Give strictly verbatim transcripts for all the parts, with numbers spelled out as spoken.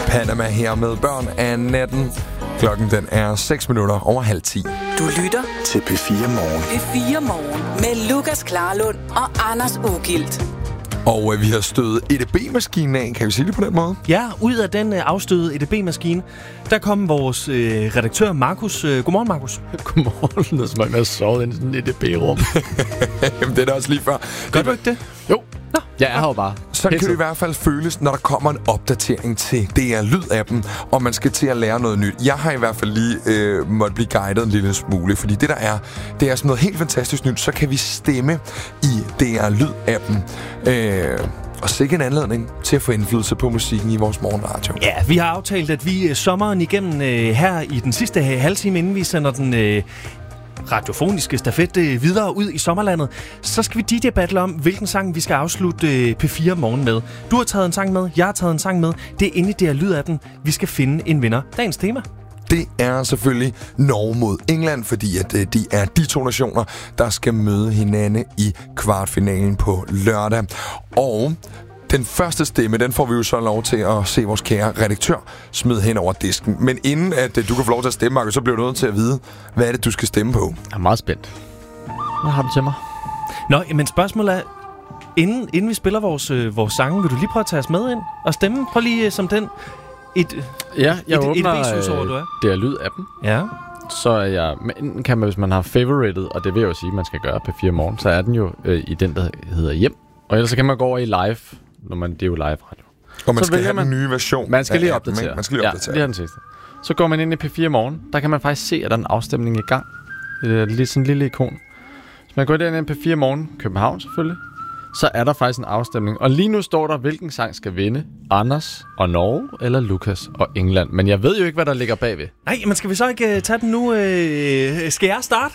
Panama her med børn af natten. Klokken den er seks minutter over halv ti. Du lytter til P fire Morgen. P fire Morgen med Lukas Klarlund og Anders Ugilt. Og øh, vi har stødet E D B-maskinen af, kan vi sige det på den måde? Ja, ud af den øh, afstødede E D B-maskine, der kom vores øh, redaktør Markus. Øh, godmorgen, Markus. Godmorgen. Det er som om, jeg har sovet inde i sådan et E D B-rum. Jamen, det er da også lige før. Gør du ikke det? Jo. Nå. Jeg er her jo bare. Så kan det i hvert fald føles, når der kommer en opdatering til D R Lyd-appen, og man skal til at lære noget nyt. Jeg har i hvert fald lige øh, måtte blive guidet en lille smule, fordi det der er, det er sådan noget helt fantastisk nyt. Så kan vi stemme i D R Lyd-appen. Øh, og sikke en anledning til at få indflydelse på musikken i vores morgenradio. Ja, vi har aftalt, at vi øh, sommeren igennem øh, her i den sidste halve time, inden vi sender den Øh, radiofoniske stafet øh, videre ud i sommerlandet, så skal vi D J-battle om, hvilken sang vi skal afslutte øh, P fire Morgen med. Du har taget en sang med, jeg har taget en sang med. Det er inde i D R Lyd-appen. Vi skal finde en vinder. Dagens tema. Det er selvfølgelig Norge mod England, fordi at, øh, de er de to nationer, der skal møde hinanden i kvartfinalen på lørdag. Og den første stemme, den får vi jo så lov til at se vores kære redaktør smide hen over disken. Men inden at du kan få lov til at stemme, Markus, så bliver du nødt til at vide, hvad er det, du skal stemme på? Jeg er meget spændt. Hvad har du til mig? Nå, men spørgsmålet er, inden, inden vi spiller vores, øh, vores sange, vil du lige prøve at tage os med ind og stemme? Prøv lige øh, som den et, ja, jeg et, åbner et B-sus over, du er. D R Lyd-appen. Ja. Så er jeg, men kan man, hvis man har favorited, og det vil jeg jo sige, man skal gøre P fire Morgen, så er den jo øh, i den, der hedder Hjem. Og ellers så kan man gå over i live, når man, det er jo live radio. Og man så skal have man, den nye version. Man skal lige appen, opdatere. Man skal lige opdatere. Ja, lige den sidste. Så går man ind i P fire Morgen. Der kan man faktisk se, at der er en afstemning i gang. Det er lidt sådan en lille ikon. Hvis man går ind i P fire Morgen, København selvfølgelig, så er der faktisk en afstemning. Og lige nu står der, hvilken sang skal vinde. Anders og Norge, eller Lukas og England. Men jeg ved jo ikke, hvad der ligger bagved. Nej, men skal vi så ikke uh, tage den nu? Uh, skal jeg starte?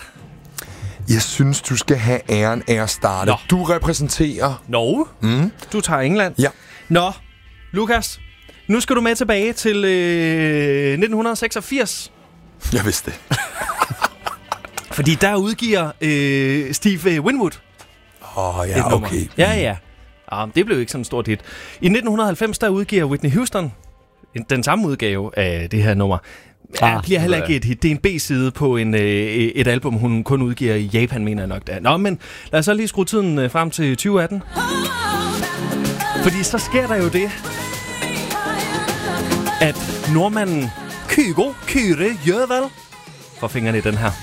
Jeg synes, du skal have æren af at starte. Nå. Du repræsenterer Norge. Mm. Du tager England. Ja. Nå, Lukas, nu skal du med tilbage til øh, nitten seksogfirs. Jeg vidste det. Fordi der udgiver øh, Steve Winwood. Åh, oh, ja, okay. Ja, ja. Ah, det blev ikke sådan et stort hit. I nitten halvfems, der udgiver Whitney Houston den samme udgave af det her nummer. Ja, ah, bliver heller ikke et hit. Det er en B-side på en, øh, et album, hun kun udgiver i Japan, mener jeg nok da. Nå, men lad os så lige skrue tiden øh, frem til tyve atten. Fordi så sker der jo det, at nordmanden Kygo Kyre Jøval får fingrene i den her.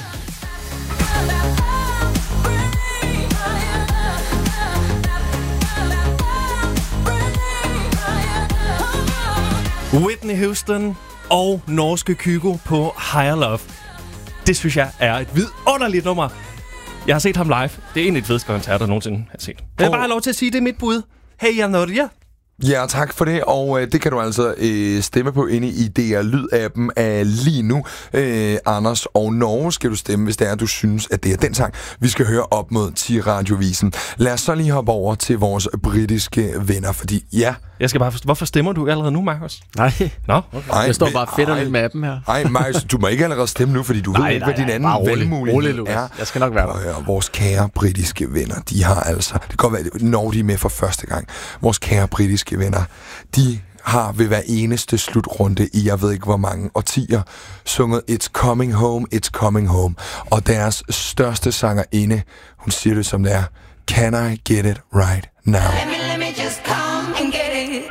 Whitney Houston og norske Kygo på Higher Love. Det synes jeg er et vidunderligt nummer. Jeg har set ham live. Det er en af de fedeste koncerter, jeg nogensinde har set. Jeg vil bare have lov til at sige, det er mit bud. Hey, Norge. Ja, tak for det, og øh, det kan du altså øh, stemme på inde i D R Lyd-appen af lige nu. Øh, Anders og Norge skal du stemme, hvis det er, du synes, at det er den sang, vi skal høre op mod ti radiovisen. Lad os så lige hoppe over til vores britiske venner, fordi ja... Jeg skal bare forstå, hvorfor stemmer du allerede nu, Markus? Nej. Nå, okay. Jeg står bare fedt lidt med appen her. Nej, Markus, du må ikke allerede stemme nu, fordi du nej, ved ikke, hvad din anden valgmulighed er. Jeg skal nok være der. Og, og vores kære britiske venner, de har altså... Det kan godt være, at når de er med for første gang. Vores kære britiske venner, de har ved hver eneste slutrunde i, jeg ved ikke hvor mange årtier, sunget It's Coming Home, It's Coming Home. Og deres største sangerinde, hun siger det som det er, Can I Get It Right Now? Let me, let me just come and get it.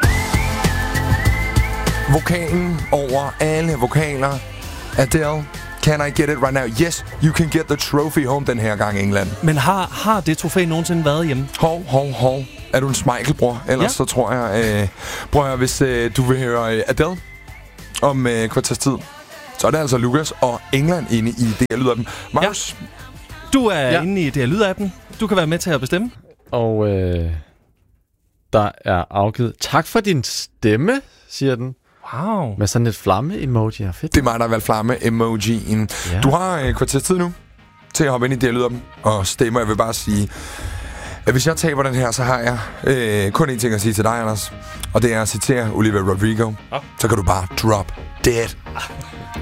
Vokalen over alle vokaler. Adele, Can I Get It Right Now? Yes, you can get the trophy home den her gang, England. Men har, har det trofæ nogensinde været hjemme? Hov, hov, hov. Er du en Schmeichel-bror? Ellers ja. Så tror jeg, øh, bror jeg, hvis øh, du vil høre øh, Adele om øh, kvarters tid, så er det altså Lukas og England inde i D R Lyd-appen. Markus? Ja. Du er ja. inde i D R Lyd-appen. Du kan være med til at bestemme. Og øh, der er afgivet. Tak for din stemme, siger den. Wow. Med sådan et flamme-emoji her. Fedt. Det er mig, der har valgt flamme-emojien. Ja. Du har øh, kvarters tid nu til at hoppe ind i D R Lyd-appen og stemme. Jeg vil bare sige, at hvis jeg taber den her, så har jeg øh, kun én ting at sige til dig, Anders. Og det er at citere Olivia Rodrigo. Oh. Så kan du bare drop dead.